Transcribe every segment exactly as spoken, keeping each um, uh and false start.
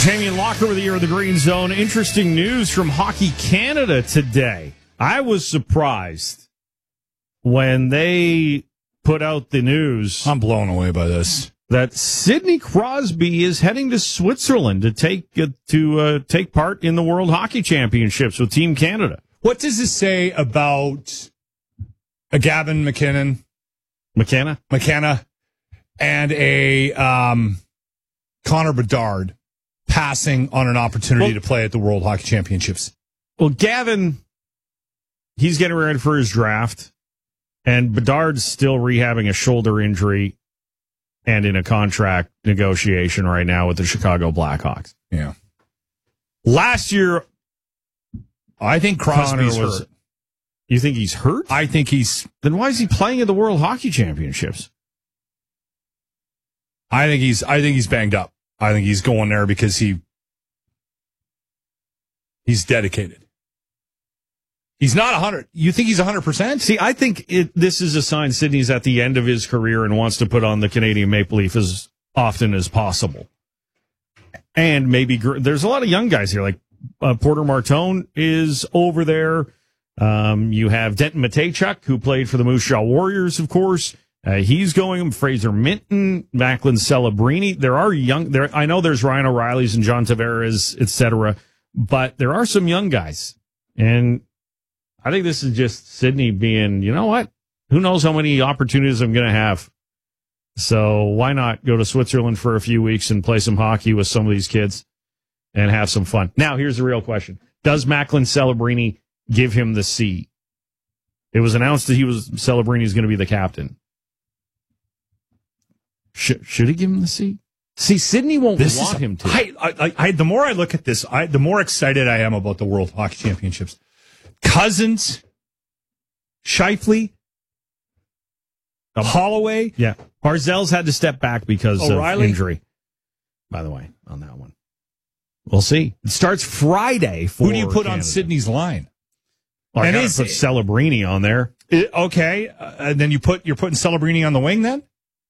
Jamie and Locker with the year of the Green Zone. Interesting news from Hockey Canada today. I was surprised when they put out the news. I'm blown away by this. That Sidney Crosby is heading to Switzerland to take uh, to uh, take part in the World Hockey Championships with Team Canada. What does this say about a Gavin McKinnon, McKenna, McKenna, and a um, Connor Bedard passing on an opportunity well, to play at the World Hockey Championships? Well, Gavin, he's getting ready for his draft, and Bedard's still rehabbing a shoulder injury and in a contract negotiation right now with the Chicago Blackhawks. Yeah. Last year, I think Crosby's was, hurt. You think he's hurt? I think he's... Then why is he playing at the World Hockey Championships? I think he's I think he's banged up. I think he's going there because he he's dedicated. He's not one hundred. You think he's one hundred percent? See, I think it, this is a sign Sidney's at the end of his career and wants to put on the Canadian Maple Leaf as often as possible. And maybe there's a lot of young guys here, like uh, Porter Martone is over there. Um, you have Denton Mateychuk, who played for the Moose Jaw Warriors, of course. Uh, he's going. Fraser Minton, Macklin Celebrini. There are young. There, I know there's Ryan O'Reilly's and John Tavares, et cetera. But there are some young guys, and I think this is just Sidney being, you know what? Who knows how many opportunities I'm going to have? So why not go to Switzerland for a few weeks and play some hockey with some of these kids and have some fun? Now, here's the real question: does Macklin Celebrini give him the C? It was announced that he was Celebrini is going to be the captain. Should, should he give him the C? See, Sidney won't this want is, him to. I, I, I, the more I look at this, I, the more excited I am about the World Hockey Championships. Cousins, Scheifele, um, Holloway. Yeah. Barzell's had to step back because O'Reilly. of injury, by the way, on that one. We'll see. It starts Friday for Who do you put Canada. on Sidney's line? Well, I and gotta is put Celebrini on there. It, okay, uh, and then you put you're putting Celebrini on the wing then?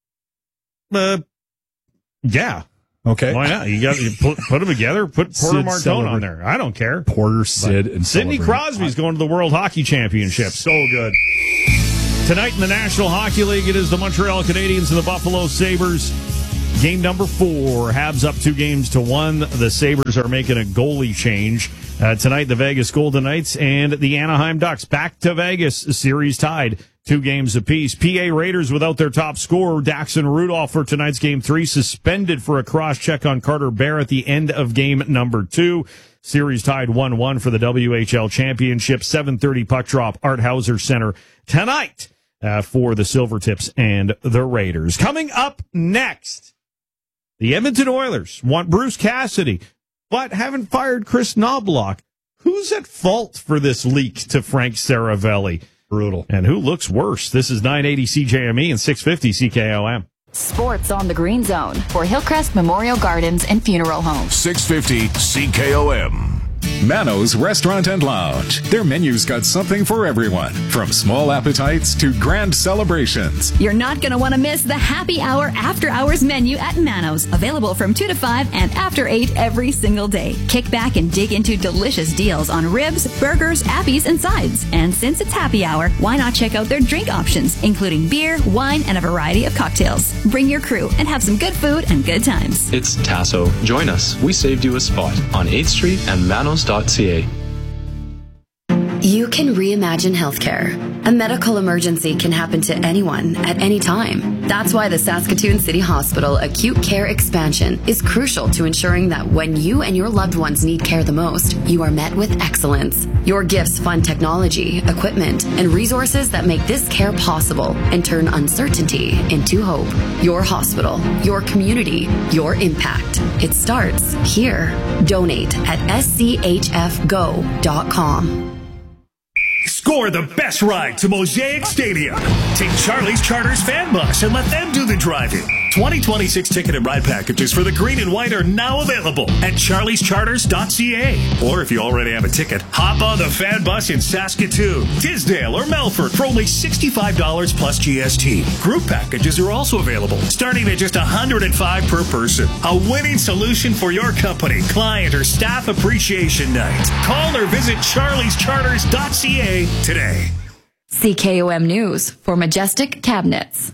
Uh, yeah. Okay. Why not? You got you put put them together. Put Porter Sid Martone Celebrini. on there. I don't care. Porter, Sid, but and Sidney Celebrini. Crosby's going to the World Hockey Championships. So good. Tonight in the National Hockey League, it is the Montreal Canadiens and the Buffalo Sabres. Game number four. Habs up two games to one. The Sabres are making a goalie change. Uh, tonight, the Vegas Golden Knights and the Anaheim Ducks back to Vegas. Series tied. Two games apiece. P A Raiders without their top scorer, Daxon Rudolph, for tonight's game three, suspended for a cross-check on Carter Bear at the end of game number two. Series tied one one for the W H L Championship. seven thirty puck drop, Art Hauser Center tonight uh, for the Silvertips and the Raiders. Coming up next, the Edmonton Oilers want Bruce Cassidy, but haven't fired Chris Knobloch. Who's at fault for this leak to Frank Saravelli? Brutal. And who looks worse? This is nine eighty C J M E and six fifty C K O M. Sports on the Green Zone for Hillcrest Memorial Gardens and Funeral Home. six fifty C K O M. Mano's Restaurant and Lounge. Their menu's got something for everyone, from small appetites to grand celebrations. You're not going to want to miss the happy hour after hours menu at Mano's, available from two to five and after eight every single day. Kick back and dig into delicious deals on ribs, burgers, appies, and sides. And since it's happy hour, why not check out their drink options, including beer, wine, and a variety of cocktails. Bring your crew and have some good food and good times. It's Tasso. Join us. We saved you a spot on eighth Street and manos dot c a. You can reimagine healthcare. A medical emergency can happen to anyone at any time. That's why the Saskatoon City Hospital Acute Care Expansion is crucial to ensuring that when you and your loved ones need care the most, you are met with excellence. Your gifts fund technology, equipment, and resources that make this care possible and turn uncertainty into hope. Your hospital, your community, your impact. It starts here. Donate at s c h f go dot com. Score the best ride to Mosaic Stadium. Take Charlie's Charters fan bus and let them do the driving. twenty twenty-six ticket and ride packages for the green and white are now available at charlies charters dot c a. Or if you already have a ticket, hop on the fan bus in Saskatoon, Tisdale, or Melfort for only sixty-five dollars plus G S T. Group packages are also available, starting at just one hundred five dollars per person. A winning solution for your company, client, or staff appreciation night. Call or visit charlies charters dot c a today. C K O M News for Majestic Cabinets.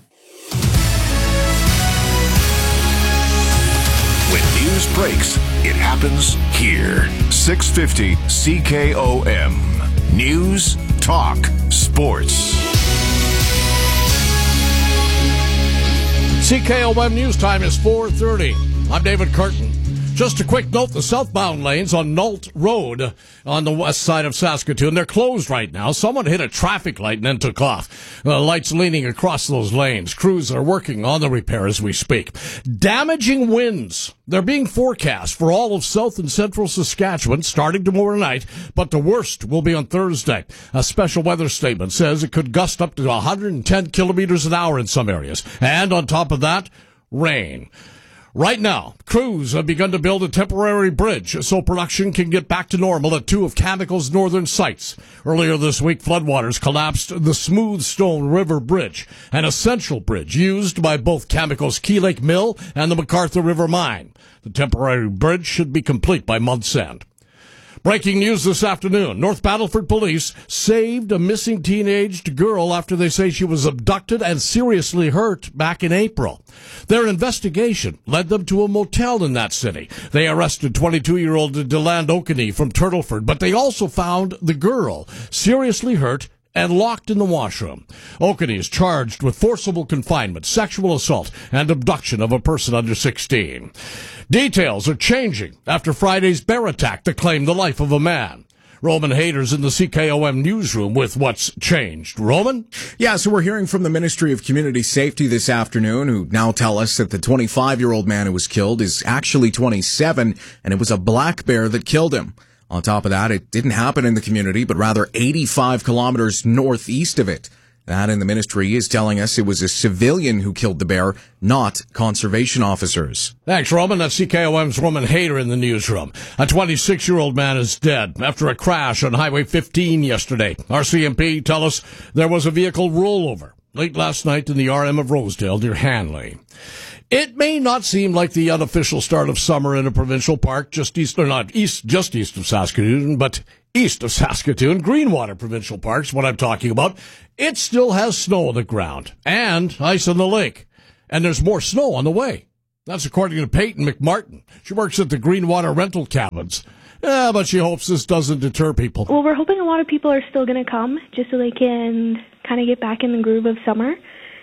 When news breaks, it happens here. six fifty C K O M. News, talk, sports. C K O M News Time is four thirty. I'm David Curtin. Just a quick note, the southbound lanes on Nault Road on the west side of Saskatoon, they're closed right now. Someone hit a traffic light and then took off. The lights leaning across those lanes. Crews are working on the repair as we speak. Damaging winds. They're being forecast for all of south and central Saskatchewan starting tomorrow night, but the worst will be on Thursday. A special weather statement says it could gust up to one hundred ten kilometers an hour in some areas. And on top of that, rain. Right now, crews have begun to build a temporary bridge so production can get back to normal at two of Cameco's northern sites. Earlier this week, floodwaters collapsed the Smooth Stone River Bridge, an essential bridge used by both Cameco's Key Lake Mill and the MacArthur River Mine. The temporary bridge should be complete by month's end. Breaking news this afternoon. North Battleford police saved a missing teenaged girl after they say she was abducted and seriously hurt back in April. Their investigation led them to a motel in that city. They arrested twenty-two-year-old Deland Okaney from Turtleford, but they also found the girl seriously hurt and locked in the washroom. Okaney is charged with forcible confinement, sexual assault, and abduction of a person under sixteen. Details are changing after Friday's bear attack that claimed the life of a man. Roman Hayter's in the C K O M newsroom with what's changed. Roman? Yeah, so we're hearing from the Ministry of Community Safety this afternoon, who now tell us that the twenty-five-year-old man who was killed is actually twenty-seven, and it was a black bear that killed him. On top of that, it didn't happen in the community, but rather eighty-five kilometers northeast of it. That in the ministry is telling us it was a civilian who killed the bear, not conservation officers. Thanks, Roman. That's C K O M's Roman Hayter in the newsroom. A twenty-six-year-old man is dead after a crash on Highway fifteen yesterday. R C M P tell us there was a vehicle rollover late last night in the R M of Rosedale near Hanley. It may not seem like the unofficial start of summer in a provincial park just east, or not east, just east of Saskatoon, but east of Saskatoon, Greenwater Provincial Park's what I'm talking about. It still has snow on the ground and ice on the lake, and there's more snow on the way. That's according to Peyton McMartin. She works at the Greenwater Rental Cabins. Yeah, but she hopes this doesn't deter people. Well, we're hoping a lot of people are still going to come just so they can kind of get back in the groove of summer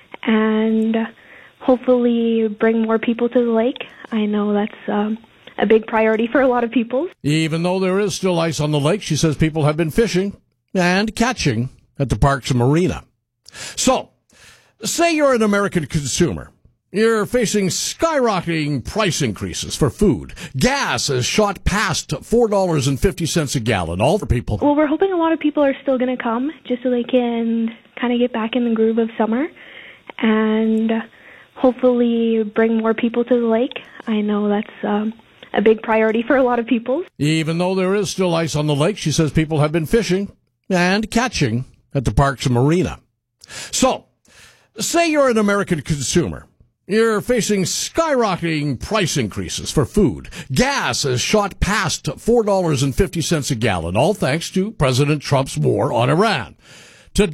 and hopefully bring more people to the lake. I know that's um, a big priority for a lot of people. Even though there is still ice on the lake, she says people have been fishing and catching at the park's marina. So, say you're an American consumer. You're facing skyrocketing price increases for food. Gas has shot past four dollars and fifty cents a gallon, all for people. Well, we're hoping a lot of people are still going to come just so they can kind of get back in the groove of summer and hopefully bring more people to the lake. I know that's um, a big priority for a lot of people. Even though there is still ice on the lake, she says people have been fishing and catching at the park's marina. So, say you're an American consumer. You're facing skyrocketing price increases for food. Gas has shot past four dollars and fifty cents a gallon, all thanks to President Trump's war on Iran.